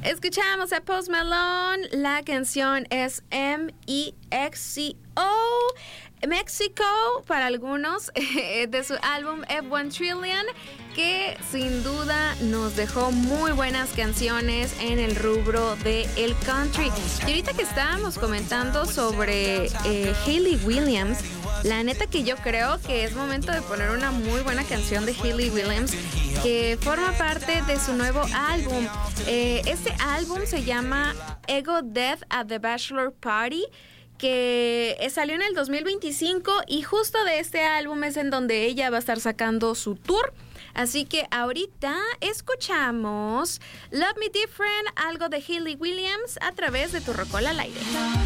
Escuchamos a Post Malone, la canción es M-E-X-C-O, México para algunos, de su álbum F1 Trillion, que sin duda nos dejó muy buenas canciones en el rubro del country. Y ahorita que estábamos comentando sobre Hayley Williams, la neta que yo creo que es momento de poner una muy buena canción de Hayley Williams que forma parte de su nuevo álbum. Este álbum se llama Ego Death at the Bachelor Party, que salió en el 2025 y justo de este álbum es en donde ella va a estar sacando su tour. Así que ahorita escuchamos Love Me Different, algo de Hayley Williams, a través de Tu Rocola al Aire.